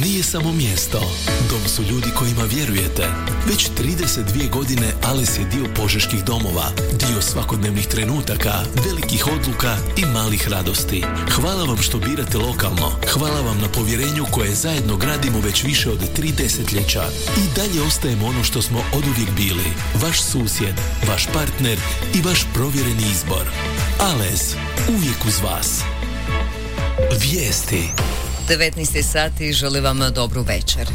nije samo mjesto. Dom su ljudi kojima vjerujete. Već 32 godine Ales je dio požeških domova, dio svakodnevnih trenutaka, velikih odluka i malih radosti. Hvala vam što birate lokalno. Hvala vam na povjerenju koje zajedno gradimo već više od 3 desetljeća. I dalje ostajemo ono što smo oduvijek bili. Vaš susjed, vaš partner i vaš provjereni izbor. Ales, uvijek uz vas. Vijesti. 19 sati, želim vam dobru večer.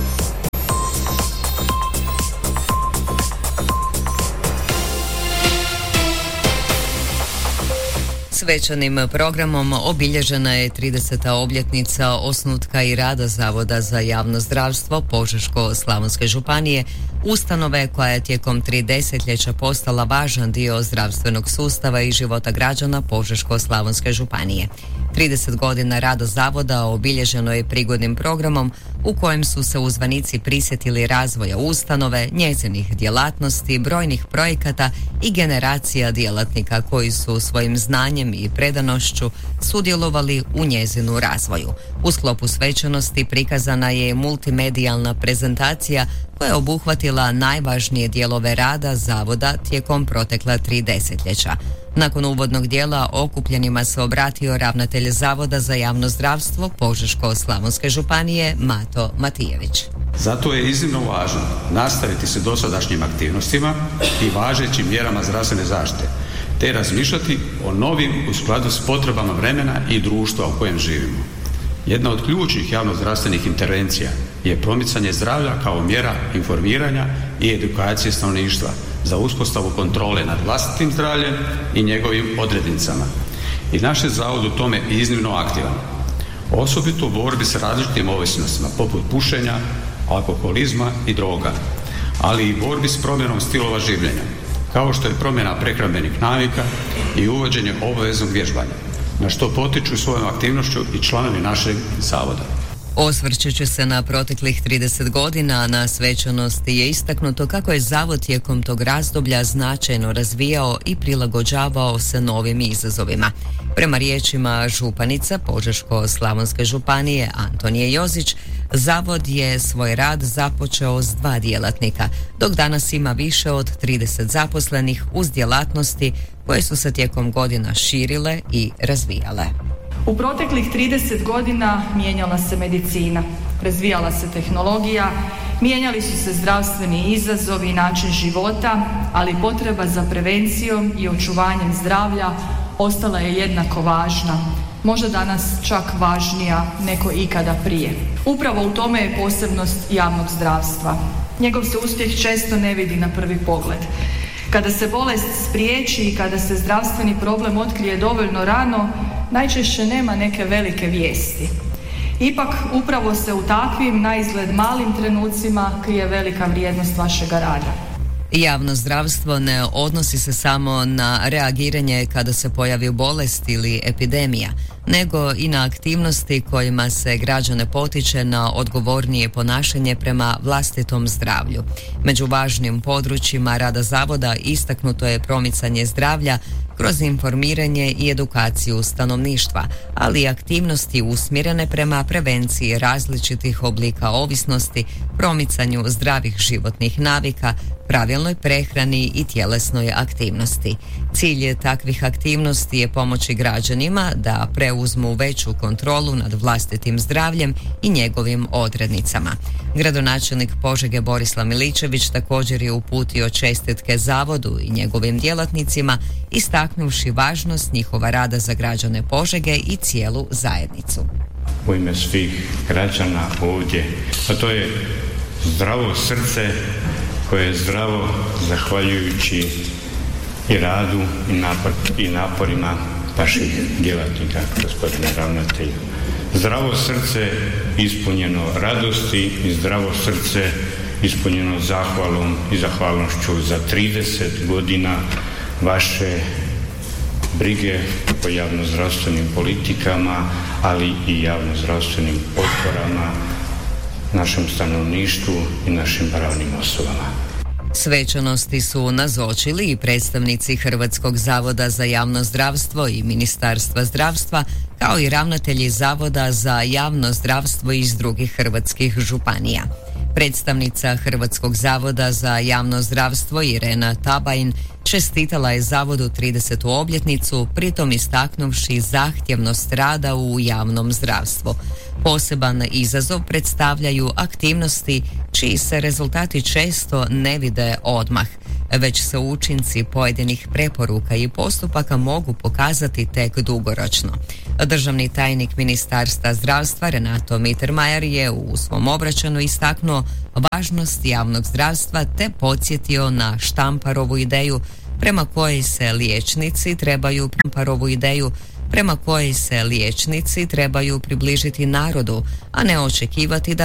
Svečanim programom obilježena je 30. obljetnica osnutka i rada Zavoda za javno zdravstvo Požeško-slavonske županije, ustanove koja je tijekom 3 desetljeća postala važan dio zdravstvenog sustava i života građana Požeško-slavonske županije. 30 godina rada zavoda obilježeno je prigodnim programom u kojem su se uzvanici prisjetili razvoja ustanove, njezinih djelatnosti, brojnih projekata i generacija djelatnika koji su svojim znanjem i predanošću sudjelovali u njezinu razvoju. U sklopu svečanosti prikazana je multimedijalna prezentacija koja je obuhvatila najvažnije dijelove rada zavoda tijekom protekla 3 desetljeća. Nakon uvodnog dijela okupljenima se obratio ravnatelj Zavoda za javno zdravstvo Požeško-slavonske županije Mato Matijević. Zato je iznimno važno nastaviti se dosadašnjim aktivnostima i važećim mjerama zdravstvene zaštite, te razmišljati o novim u skladu s potrebama vremena i društva u kojem živimo. Jedna od ključnih javnozdravstvenih intervencija je promicanje zdravlja kao mjera informiranja i edukacije stanovništva za uspostavu kontrole nad vlastitim zdravljem i njegovim odrednicama. I naš je zavod u tome iznimno aktivan. Osobito u borbi s različitim ovisnostima poput pušenja, alkoholizma i droga, ali i borbi s promjenom stilova življenja, kao što je promjena prehrambenih navika i uvođenje obaveznog vježbanja, na što potiču svojom aktivnošću i članovi našeg zavoda. Osvrćući se na proteklih 30 godina na svečanosti je istaknuto kako je zavod tijekom tog razdoblja značajno razvijao i prilagođavao se novim izazovima. Prema riječima županice Požeško-slavonske županije Antonije Jozić, zavod je svoj rad započeo s 2 djelatnika, dok danas ima više od 30 zaposlenih uz djelatnosti koje su se tijekom godina širile i razvijale. U proteklih 30 godina mijenjala se medicina, razvijala se tehnologija, mijenjali su se zdravstveni izazovi i način života, ali potreba za prevencijom i očuvanjem zdravlja ostala je jednako važna, možda danas čak važnija nego ikada prije. Upravo u tome je posebnost javnog zdravstva. Njegov se uspjeh često ne vidi na prvi pogled. Kada se bolest spriječi i kada se zdravstveni problem otkrije dovoljno rano, najčešće nema neke velike vijesti. Ipak, upravo se u takvim, naizgled malim trenucima krije velika vrijednost vašega rada. Javno zdravstvo ne odnosi se samo na reagiranje kada se pojavi bolest ili epidemija, nego i na aktivnosti kojima se građane potiče na odgovornije ponašanje prema vlastitom zdravlju. Među važnim područjima rada zavoda istaknuto je promicanje zdravlja kroz informiranje i edukaciju stanovništva, ali i aktivnosti usmjerene prema prevenciji različitih oblika ovisnosti, promicanju zdravih životnih navika, pravilnoj prehrani i tjelesnoj aktivnosti. Cilj takvih aktivnosti je pomoći građanima da preuzmu veću kontrolu nad vlastitim zdravljem i njegovim odrednicama. Gradonačelnik Požege Borislav Miličević također je uputio čestitke zavodu i njegovim djelatnicima, istaknuvši važnost njihova rada za građane Požege i cijelu zajednicu. U ime svih građana ovdje, a to je zdravo srce koje je zdravo zahvaljujući i radu i naporima vaših djelatnika, gospodine ravnatelju. Zdravo srce ispunjeno radosti i zdravo srce ispunjeno zahvalom i zahvalnošću za 30 godina vaše brige po javnozdravstvenim politikama, ali i javnozdravstvenim potporama našem stanovništvu i našim pravnim osobama. Svečanosti su nazočili i predstavnici Hrvatskog zavoda za javno zdravstvo i Ministarstva zdravstva, kao i ravnatelji Zavoda za javno zdravstvo iz drugih hrvatskih županija. Predstavnica Hrvatskog zavoda za javno zdravstvo Irena Tabajin čestitala je zavodu 30. obljetnicu, pritom istaknuvši zahtjevnost rada u javnom zdravstvu. Poseban izazov predstavljaju aktivnosti čiji se rezultati često ne vide odmah, već se učinci pojedinih preporuka i postupaka mogu pokazati tek dugoročno. Državni tajnik Ministarstva zdravstva Renato Mittermeier je u svom obraćanju istaknuo važnost javnog zdravstva te podsjetio na Štamparovu ideju prema kojoj se liječnici trebaju približiti narodu, a ne očekivati da